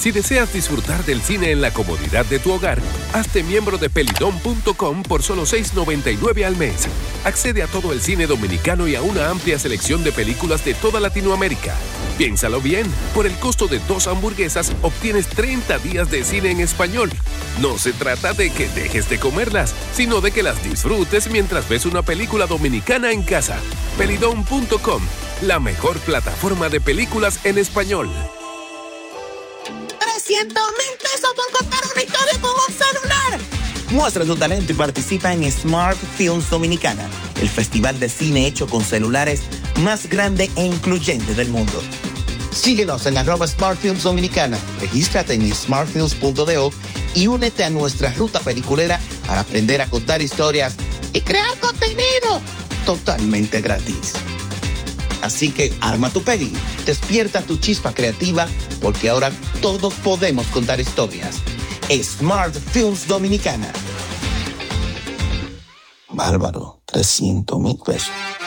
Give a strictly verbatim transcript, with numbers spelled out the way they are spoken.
Si deseas disfrutar del cine en la comodidad de tu hogar, hazte miembro de pelidón punto com por solo seis noventa y nueve al mes. Accede a todo el cine dominicano y a una amplia selección de películas de toda Latinoamérica. Piénsalo bien, por el costo de dos hamburguesas obtienes treinta días de cine en español. No se trata de que dejes de comerlas, sino de que las disfrutes mientras ves una película dominicana en casa. pelidón punto com, la mejor plataforma de películas en español. trescientos mil pesos por contar una historia con un celular. Muestra tu talento y participa en Smart Films Dominicana, el festival de cine hecho con celulares más grande e incluyente del mundo. Síguenos en arroba Smart Films Dominicana, regístrate en smart films punto do y únete a nuestra ruta peliculera para aprender a contar historias y crear contenido totalmente gratis. Así que arma tu peli, despierta tu chispa creativa, porque ahora todos podemos contar historias. Smart Films Dominicana. Bárbaro, trescientos mil pesos.